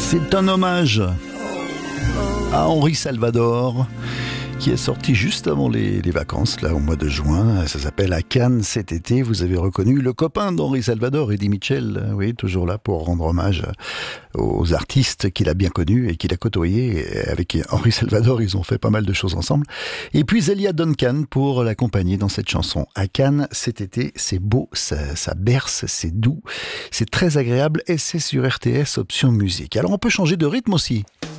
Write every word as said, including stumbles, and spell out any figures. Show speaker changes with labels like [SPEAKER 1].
[SPEAKER 1] C'est un hommage à Henri Salvador, qui est sorti juste avant les, les vacances, là, au mois de juin. Ça s'appelle À Cannes cet été. Vous avez reconnu le copain d'Henri Salvador, Eddie Mitchell, oui, toujours là pour rendre hommage aux artistes qu'il a bien connus et qu'il a côtoyés. Et avec Henri Salvador, ils ont fait pas mal de choses ensemble. Et puis Zelia Duncan pour l'accompagner dans cette chanson. À Cannes cet été, c'est beau, ça, ça berce, c'est doux, c'est très agréable et c'est sur R T S option musique. Alors on peut changer de rythme aussi.